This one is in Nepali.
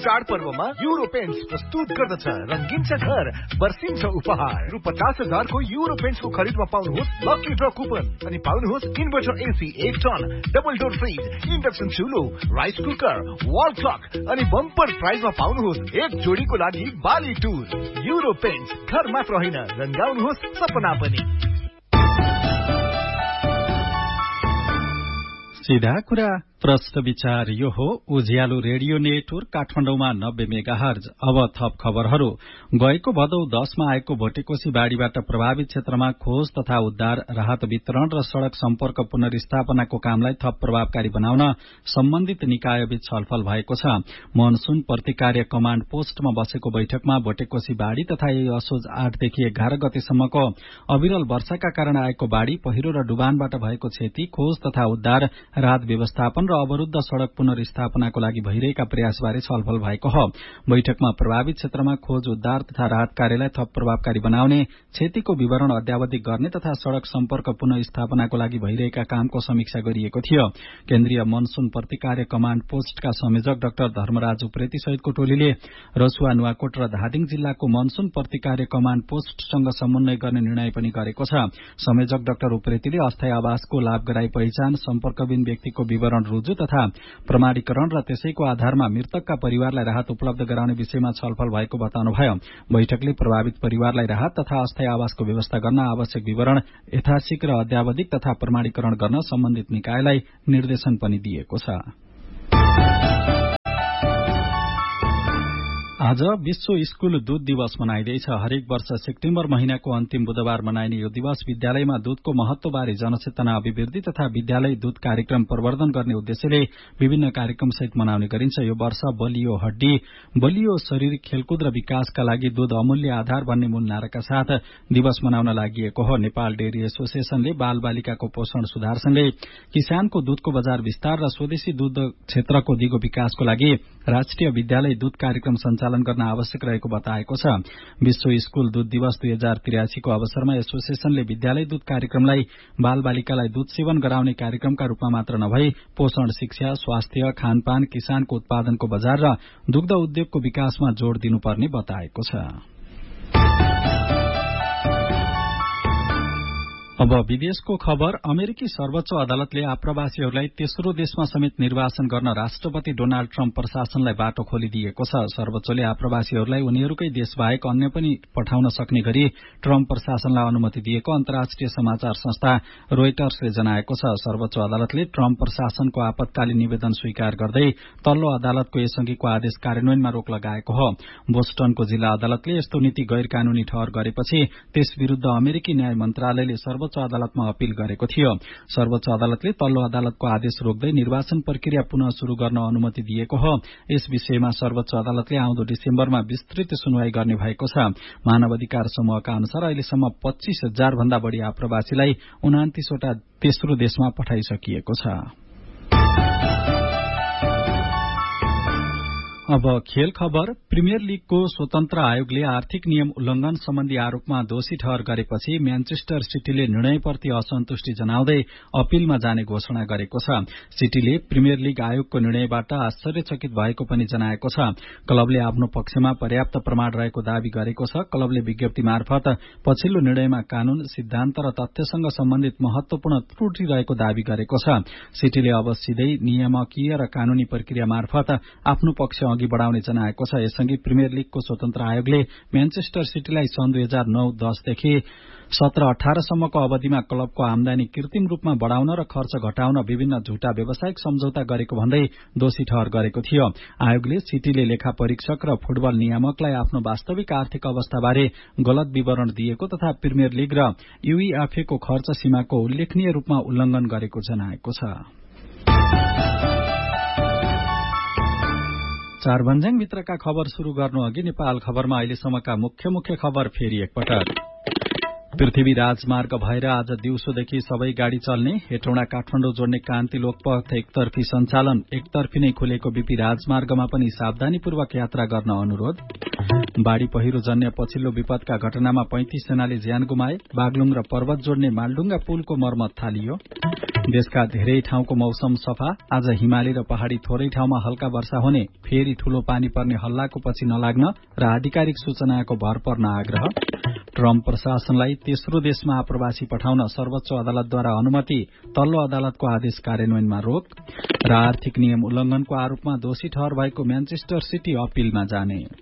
चाडपर्वमा युरो पेन्ट्स प्रस्तुत गर्दछ रंगीन छ घर बर्सिन्छ उपहार रु 50,000 को युरो पेन्ट्सको खरिदमा पाउनुहोस् लकी ड्र कुपन अनि पाउनुहोस् inverter AC 1 ton double door fridge induction चुलो rice cooker wall clock अनि बम्पर प्राइजमा पाउनुहोस् एक जोडीको लागि बाली टुर युरो पेन्ट्स घर मात्र होइन रंगाउनुहोस् सपना पनि। सीधा कुरा प्रश्न विचार यो हो उज्यालो रेडियो नेटवर्क काठमाडौँमा 90 मेगाहर्ज। अब थप खबरहरू। गएको भदौ 10 मा आएको भोटेकोशी बाढ़ीबाट प्रभावित क्षेत्रमा खोज तथा उद्धार राहत वितरण र सड़क सम्पर्क पुनर्स्थापनाको कामलाई थप प्रभावकारी बनाउन सम्बन्धित निकायबीच छलफल भएको छ। मनसून प्रतिकार्य कमाण्ड पोस्टमा बसेको बैठकमा भोटेकोशी बाढ़ी तथा यही असोज 8 देखि 11 गतेसम्मको अविरल वर्षाका कारण आएको बाढ़ी पहिरो र डुबानबाट भएको क्षति खोज तथा उद्धार राहत व्यवस्थापन र अवरुद्ध सड़क पुनर्स्थापनाको लागि भइरहेका प्रयासबारे छलफल भएको हो। बैठकमा प्रभावित क्षेत्रमा खोज उद्धार तथा राहत कार्यलाई थप प्रभावकारी बनाउने, क्षतिको विवरण अद्यावधि गर्ने तथा सड़क सम्पर्क पुनर्स्थापनाको लागि भइरहेका कामको समीक्षा गरिएको थियो। केन्द्रीय मनसून प्रतिकार्य कमाण्ड पोस्टका संयोजक डाक्टर धर्मराज उप्रेती सहितको टोलीले रसुवा नुवाकोट र धादिङ जिल्लाको मनसून प्रतिकार्य कमाण्ड पोस्टसँग समन्वय गर्ने निर्णय पनि गरेको छ। संयोजक डाक्टर उप्रेतीले अस्थायी आवासको लाभग्राही पहिचान, सम्पर्कबिन व्यक्तिको विवरण रुजु तथा प्रमाणीकरण र त्यसैको आधारमा मृतकका परिवारलाई राहत उपलब्ध गराउने विषयमा छलफल भएको बताउनुभयो। बैठकले प्रभावित परिवारलाई राहत तथा अस्थायी आवासको व्यवस्था गर्न आवश्यक विवरण यथाशीघ्र अद्यावधिक तथा प्रमाणीकरण गर्न सम्बन्धित निकायलाई निर्देशन पनि दिएको छ। आज विश्व स्कूल दूध दिवस मनाइँदैछ। हरेक वर्ष सेप्टेम्बर महिनाको अन्तिम बुधबार मनाइने यो दिवस विद्यालयमा दूधको महत्वबारे जनचेतना अभिवृद्धि तथा विद्यालय दूध कार्यक्रम प्रवर्धन गर्ने उद्देश्यले विभिन्न कार्यक्रमसहित मनाउने गरिन्छ। यो वर्ष बलियो हड्डी, बलियो शरीर, खेलकुद र विकासका लागि दूध अमूल्य आधार भन्ने मूल नाराका साथ दिवस मनाउन लागि हो। नेपाल डेयरी एसोसिएशनले बाल बालिकाको पोषण सुधारसँगै किसानको दूधको बजार विस्तार र स्वदेशी दूध क्षेत्रको दिगो विकासको लागि राष्ट्रिय विद्यालय दूध कार्यक्रम सञ्चालन गर्न आवश्यक रहेको बताएको छ। विश्व स्कूल दूध दिवस 2083 को अवसरमा एसोसिएशनले विद्यालय दूध कार्यक्रमलाई बाल बालिकालाई दूध सेवन गराउने कार्यक्रमका रूपमा मात्र नभई पोषण, शिक्षा, स्वास्थ्य, खानपान, किसानको उत्पादनको बजार र दुग्ध उद्योगको विकासमा जोड़ दिनुपर्ने बताएको छ। अब विदेशको खबर। अमेरिकी सर्वोच्च अदालतले आप्रवासीहरूलाई तेस्रो देशमा समेत निर्वासन गर्न राष्ट्रपति डोनाल्ड ट्रम्प प्रशासनलाई बाटो खोलिदिएको छ। सर्वोच्चले आप्रवासीहरूलाई उनीहरूकै देश बाहेक अन्य पनि पठाउन सक्ने गरी ट्रम्प प्रशासनलाई अनुमति दिएको अन्तर्राष्ट्रिय समाचार संस्था रोइटर्सले जनाएको छ। सर्वोच्च अदालतले ट्रम्प प्रशासनको आपतकालीन निवेदन स्वीकार गर्दै तल्लो अदालतको यसअघिको आदेश कार्यान्वयनमा रोक लगाएको हो। बोस्टनको जिल्ला अदालतले यस्तो नीति गैर कानूनी ठहर गरेपछि त्यस विरूद्ध अमेरिकी न्याय मन्त्रालयले सर्वोच्च अदालतमा अपील गरेको थियो। सर्वोच्च अदालतले तल्लो अदालतको आदेश रोक्दै निर्वाचन प्रक्रिया पुनः शुरू गर्न अनुमति दिएको हो। यस विषयमा सर्वोच्च अदालतले आउँदो डिसेम्बरमा विस्तृत सुनवाई गर्ने भएको छ। मानवाधिकार समूहका अनुसार अहिलेसम्म 25,000 भन्दा बढ़ी आप्रवासीलाई 29 वटा तेस्रो देशमा पठाइसकिएको छ। अब खेल खबर। प्रिमियर लीगको स्वतन्त्र आयोगले आर्थिक नियम उल्लंघन सम्बन्धी आरोपमा दोषी ठहर गरेपछि म्यानचेस्टर सिटीले निर्णयप्रति असन्तुष्टि जनाउँदै अपीलमा जाने घोषणा गरेको छ। सिटीले प्रिमियर लीग आयोगको निर्णयबाट आश्चर्यचकित भएको पनि जनाएको छ। क्लबले आफ्नो पक्षमा पर्याप्त प्रमाण रहेको दावी गरेको छ। क्लबले विज्ञप्ति मार्फत पछिल्लो निर्णयमा कानून, सिद्धान्त र तथ्यसँग सम्बन्धित महत्वपूर्ण त्रुटि रहेको दावी गरेको छ। सिटीले अब सिधै नियामकीय र कानूनी प्रक्रिया मार्फत आफ्नो पक्ष अघि बढ़ाउने जनाएको छ। यसअघि प्रिमियर लीगको स्वतन्त्र आयोगले म्यानचेस्टर सिटीलाई सन् 2009-10 देखि 17-18 सम्मको अवधिमा क्लबको आमदानी कृत्रिम रूपमा बढ़ाउन र खर्च घटाउन विभिन्न झुटा व्यावसायिक सम्झौता गरेको भन्दै दोषी ठहर गरेको थियो। आयोगले सिटीले लेखा परीक्षक र फुटबल नियामकलाई आफ्नो वास्तविक आर्थिक अवस्थाबारे गलत विवरण दिएको तथा प्रिमियर लीग र यूईएफए को खर्च सीमाको उल्लेखनीय रूपमा उल्लंघन गरेको जनाएको छ। चारभन्ज्याङ भित्रका खबर शुरू गर्नु अघि नेपाल खबरमा अहिलेसम्मका मुख्य खबर फेरि एकपटक। पृथ्वी राजमार्ग भएर आज दिउँसोदेखि सबै गाड़ी चल्ने। हेटौँडा काठमाडौँ जोड्ने क्रान्ति लोकपथ एकतर्फी सञ्चालन। एकतर्फी नै खुलेको बीपी राजमार्गमा पनि सावधानीपूर्वक यात्रा गर्न अनुरोध। बाढ़ी पहिरो जन्य पछिल्लो विपदका घटनामा 35 जनाले ज्यान गुमाए। बागलुङ र पर्वत जोड्ने मालडुङ्गा पुलको मर्मत थालियो। देशका धेरै ठाउँको मौसम सफा। आज हिमाली र पहाड़ी थोरै ठाउँमा हल्का वर्षा हुने। फेरि ठूलो पानी पर्ने हल्लाको पछि नलाग्न र आधिकारिक सूचनाको भर पर्न आग्रह। ट्रम्प प्रशासनलाई तेस्रो देशमा आप्रवासी पठाउन सर्वोच्च अदालतद्वारा अनुमति। तल्लो अदालतको आदेश कार्यान्वयनमा रोक र आर्थिक नियम उल्लंघनको आरोपमा दोषी ठहर भएको म्यानचेस्टर सिटी अपिलमा जाने।